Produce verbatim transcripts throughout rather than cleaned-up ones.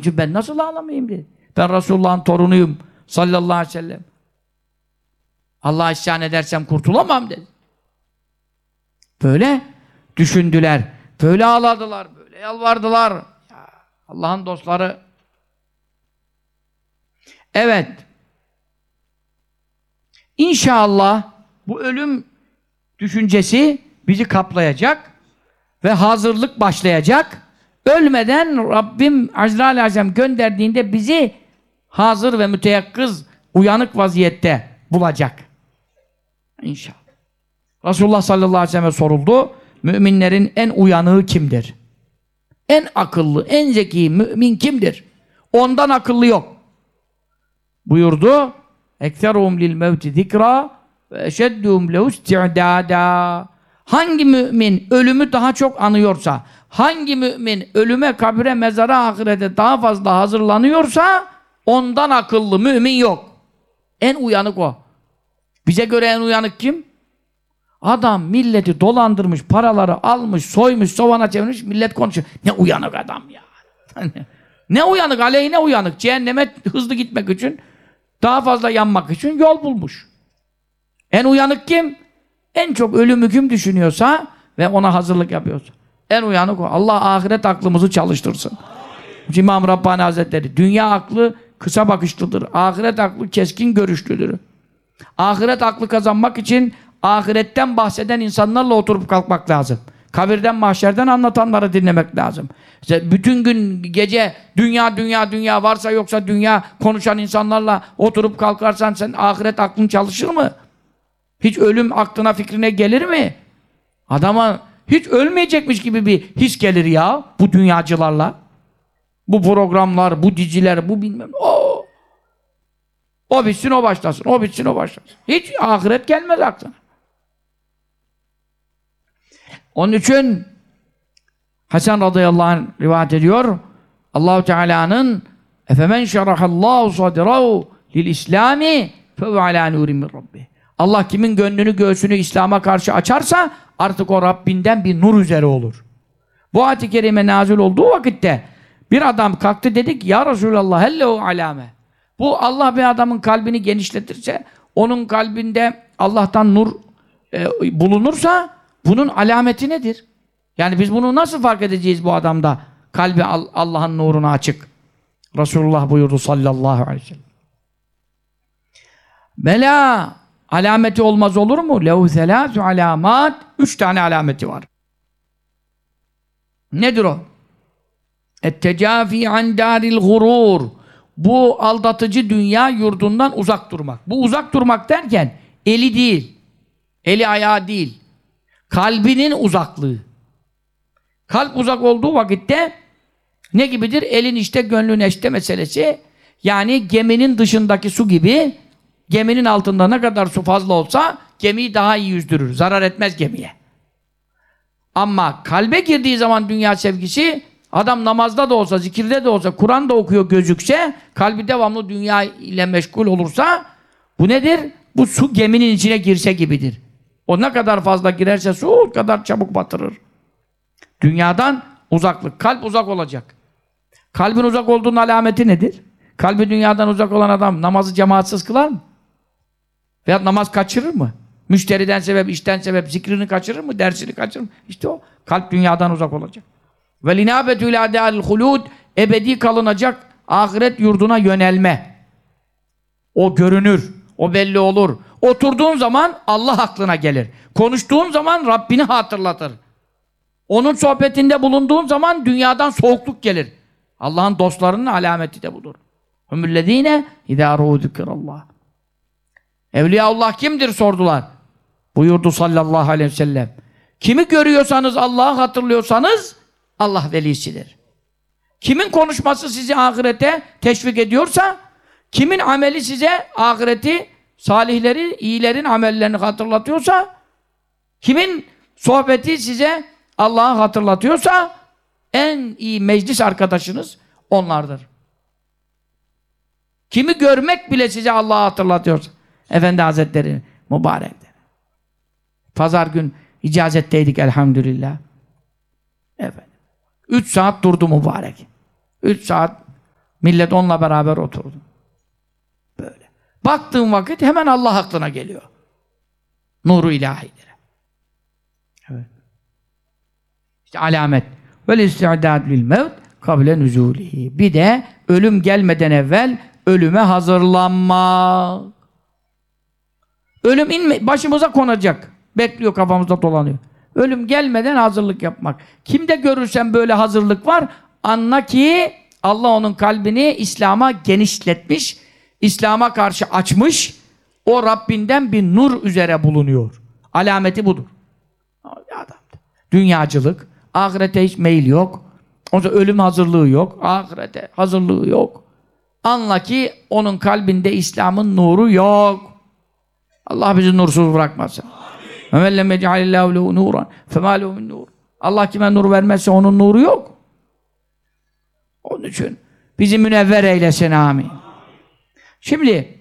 için ben nasıl ağlamayayım diye. Ben Resulullah'ın torunuyum sallallahu aleyhi ve sellem. Allah'a isyan edersem kurtulamam dedi. Böyle düşündüler. Böyle ağladılar. Böyle yalvardılar. Ya, Allah'ın dostları. Evet. İnşallah bu ölüm düşüncesi bizi kaplayacak ve hazırlık başlayacak. Ölmeden Rabbim Azrail Aleyhisselam gönderdiğinde bizi hazır ve müteyakkız, uyanık vaziyette bulacak. İnşallah. Resulullah sallallahu aleyhi ve selleme soruldu. Müminlerin en uyanığı kimdir? En akıllı, en zeki mümin kimdir? Ondan akıllı yok. Buyurdu. Ekseruhum lil mevti zikra ve eşedduhum lehu isti'dada. Hangi mümin ölümü daha çok anıyorsa, hangi mümin ölüme, kabre, mezara, ahirete daha fazla hazırlanıyorsa ondan akıllı mümin yok. En uyanık o. Bize göre en uyanık kim? Adam milleti dolandırmış, paraları almış, soymuş, sovana çevirmiş, millet konuşuyor. Ne uyanık adam ya. Ne uyanık, aleyhine uyanık. Cehenneme hızlı gitmek için, daha fazla yanmak için yol bulmuş. En uyanık kim? En çok ölümü kim düşünüyorsa ve ona hazırlık yapıyorsa. En uyanık o. Allah ahiret aklımızı çalıştırsın. Amin. İmam Rabbani Hazretleri, dünya aklı kısa bakışlıdır. Ahiret aklı keskin görüşlüdür. Ahiret aklı kazanmak için ahiretten bahseden insanlarla oturup kalkmak lazım. Kabirden, mahşerden anlatanları dinlemek lazım. İşte bütün gün, gece dünya, dünya, dünya varsa yoksa dünya konuşan insanlarla oturup kalkarsan sen ahiret aklın çalışır mı? Hiç ölüm aklına, fikrine gelir mi? Adama hiç ölmeyecekmiş gibi bir his gelir ya bu dünyacılarla. Bu programlar, bu diziler, bu bilmem. O, o bitsin o başlasın, o bitsin o başlasın. Hiç ahiret gelmez aklına. Onun için Hasan radıyallahu anh rivayet ediyor. Allah-u Teala'nın efemen şerahallahu sadrahu lil İslami fe ala nurin min rabbi. Allah kimin gönlünü, göğsünü İslam'a karşı açarsa artık o Rabbinden bir nur üzere olur. Bu ayet-i kerime nazil olduğu vakitte bir adam kalktı dedi ki ya Resulallah hellehu alame. Bu Allah bir adamın kalbini genişletirse, onun kalbinde Allah'tan nur e, bulunursa bunun alameti nedir? Yani biz bunu nasıl fark edeceğiz bu adamda? Kalbi Allah'ın nuruna açık. Resulullah buyurdu sallallahu aleyhi ve sellem. Bela alameti olmaz olur mu? Lehu selâsü alâmât. Üç tane alameti var. Nedir o? Et-tecâfî an dâril gurûr. Bu aldatıcı dünya yurdundan uzak durmak. Bu uzak durmak derken eli değil, eli ayağı değil, kalbinin uzaklığı. Kalp uzak olduğu vakitte ne gibidir? Elin işte, gönlün eşte meselesi. Yani geminin dışındaki su gibi, geminin altında ne kadar su fazla olsa gemiyi daha iyi yüzdürür. Zarar etmez gemiye. Ama kalbe girdiği zaman dünya sevgisi, adam namazda da olsa, zikirde de olsa, Kur'an da okuyor gözükse, kalbi devamlı dünya ile meşgul olursa, bu nedir? Bu su geminin içine girse gibidir. O ne kadar fazla girerse su, o kadar çabuk batırır. Dünyadan uzaklık. Kalp uzak olacak. Kalbin uzak olduğunun alameti nedir? Kalbi dünyadan uzak olan adam namazı cemaatsiz kılar mı? Veya namaz kaçırır mı? Müşteriden sebep, işten sebep, zikrini kaçırır mı? Dersini kaçırır mı? İşte o. Kalp dünyadan uzak olacak. Ve linâbetü ilâ dâlil hulûd, ebedi kalınacak ahiret yurduna yönelme. O görünür. O belli olur. Oturduğun zaman Allah aklına gelir. Konuştuğun zaman Rabbini hatırlatır. Onun sohbetinde bulunduğun zaman dünyadan soğukluk gelir. Allah'ın dostlarının alameti de budur. Hümüllezîne idâ rû zikrallah. Evliyaullah kimdir sordular. Buyurdu sallallahu aleyhi ve sellem. Kimi görüyorsanız, Allah'ı hatırlıyorsanız Allah velisidir. Kimin konuşması sizi ahirete teşvik ediyorsa, kimin ameli size ahireti, salihleri, iyilerin amellerini hatırlatıyorsa, kimin sohbeti size Allah'ı hatırlatıyorsa en iyi meclis arkadaşınız onlardır. Kimi görmek bile size Allah'ı hatırlatıyorsa, Efendi Hazretleri mübarektir. Pazar gün icazetteydik elhamdülillah. Efendim. Üç saat durdu mübarek. Üç saat Millet onunla beraber oturdu. Böyle. Baktığın vakit hemen Allah aklına geliyor. Nuru ilahidir. Evet. İşte alamet. Vel isti'dad lil mevt kable nüzulihi. Bir de ölüm gelmeden evvel ölüme hazırlanma. Ölüm inme, başımıza konacak. Bekliyor, kafamızda dolanıyor. Ölüm gelmeden hazırlık yapmak. Kimde görürsen böyle hazırlık var, anla ki Allah onun kalbini İslam'a genişletmiş, İslam'a karşı açmış, o Rabbinden bir nur üzere bulunuyor. Alameti budur. Dünyacılık, ahirete hiç meyil yok. O zaman ölüm hazırlığı yok, ahirete hazırlığı yok. Anla ki onun kalbinde İslam'ın nuru yok. Allah bizi nursuz bırakmasın. وَمَنْ لَمْ يَجْعَلِ اللّٰهُ لَهُ نُورًا فَمَا لَهُ مِنْ نُورٍ. Allah kime nur vermezse onun nuru yok. Onun için bizi münevver eylesin, amin. Şimdi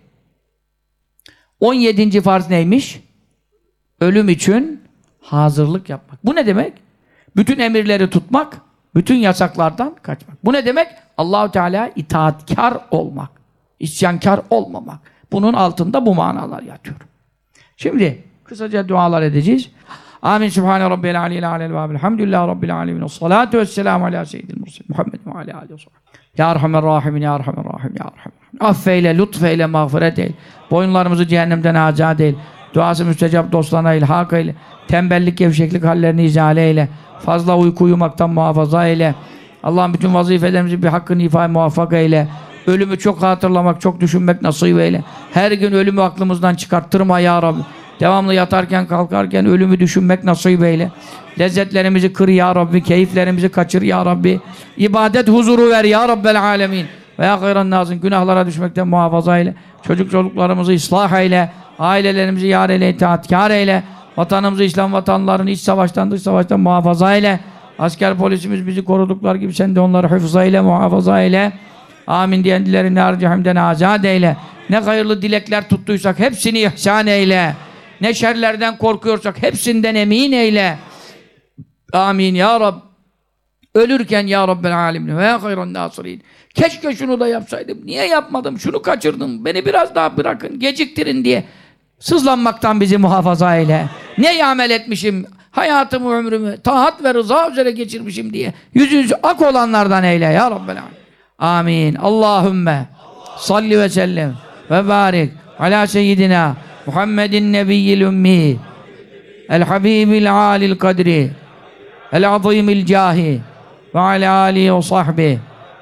on yedinci farz neymiş? Ölüm için hazırlık yapmak. Bu ne demek? Bütün emirleri tutmak, bütün yasaklardan kaçmak. Bu ne demek? Allah-u Teala itaatkar olmak, isyankar olmamak. Bunun altında bu manalar yatıyor. Şimdi kısaca dualar edeceğiz. Amin. Sübhane Rabbiyel Aliyyil Alel ve Elhamdülillahi Rabbil Alemin. Salatu vesselamu ala seyyidil murselin Muhammed ve ala alihi ve sahbihi. Ya Erhamer Rahimin, Ya Erhamer Rahim, Ya Erhamer Rahim. Affeyle, lütfeyle, mağfiret eyle. Boyunlarımızı cehennemden azat eyle. Duası müstecap dostlarına ilhak eyle. Tembellik, gevşeklik hallerini izale eyle. Fazla uyku uyumaktan muhafaza eyle. Allah'ın bütün vazifelerimizi bir hakkını ifade muvaffak eyle. Ölümü çok hatırlamak, çok düşünmek nasip eyle. Her gün ölümü aklımızdan çıkarttırma ya Rabbi. Devamlı yatarken, kalkarken ölümü düşünmek nasip eyle. Lezzetlerimizi kır ya Rabbi, keyiflerimizi kaçır ya Rabbi. İbadet huzuru ver ya Rabbel alemin. Veya hayran nazın, günahlara düşmekten muhafaza eyle. Çocuk çocuklarımızı ıslah eyle. Ailelerimizi yar eyle, itaatkar eyle. Vatanımızı, İslam vatanlarını iç savaştan, dış savaştan muhafaza eyle. Asker polisimiz bizi koruduklar gibi sen de onları hıfza eyle, muhafaza eyle. Amin diyen dilerini nar cehennemden azat eyle. Ne hayırlı dilekler tuttuysak hepsini ihsan eyle. Ne şerlerden korkuyorsak hepsinden emin eyle. Amin ya Rab. Ölürken ya Rabbel alemin ve ya hayran nasirin. Keşke şunu da yapsaydım. Niye yapmadım? Şunu kaçırdım. Beni biraz daha bırakın. Geciktirin diye. Sızlanmaktan bizi muhafaza eyle. Ne amel etmişim. Hayatımı, ömrümü taat ve rıza üzere geçirmişim diye. Yüzü yüzü ak olanlardan eyle ya Rabbel alemin. Amin. Allahümme salli ve sellem ve barik ala seyyidina Muhammedin nebiyyil ümmi el habibil alil kadri el azimil cahi ve ala alihi ve sahbihi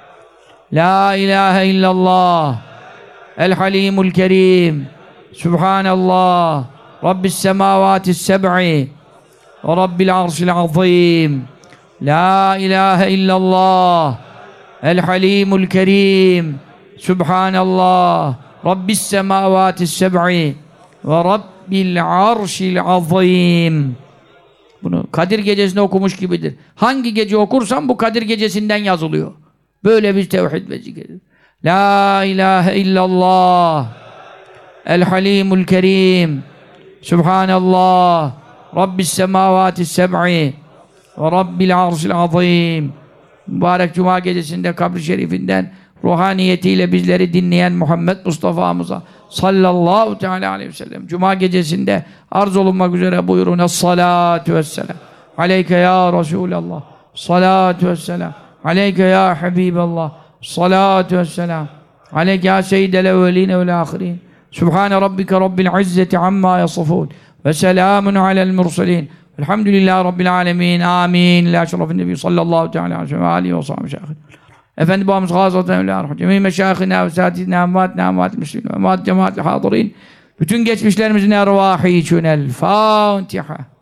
la ilahe illallah el halimul kerim subhanallah rabbis semavatis seb'i ve rabbil arşil azim la ilahe illallah el halimul kerim subhanallah rabbis semavatis seb'i ve rabbil arşil azim. Bunu Kadir gecesinde okumuş gibidir. Hangi gece okursan bu Kadir gecesinden yazılıyor. Böyle bir tevhid ve zikir. La ilahe illallah el halimul kerim subhanallah rabbis semavatis seb'i ve rabbil arşil azim. Mübarek Cuma gecesinde kabri şerifinden ruhaniyetiyle bizleri dinleyen Muhammed Mustafa'mıza sallallahu teala aleyhi ve sellem Cuma gecesinde arz olunmak üzere buyurun es-salatu vesselam aleyke ya Resulallah salatu vesselam aleyke ya Habiballah salatu vesselam aleyke ya seyyidel evveline vel ahirin subhane rabbike rabbil izzeti amma yasifun ve selamun alel murselin elhamdülillahi rabbil alemin amin la şerefin nebi sallallahu teala aleyhi ve sellem alihi ve sahbihi. Efendi babamız gâzaten evlâ cemî meşâihina ve sâdîdina emvâtina emvâtil müslîmin ve emvâtil cemâtil hâdırîn bütün geçmişlerimizin ervâhi için el Fâtiha.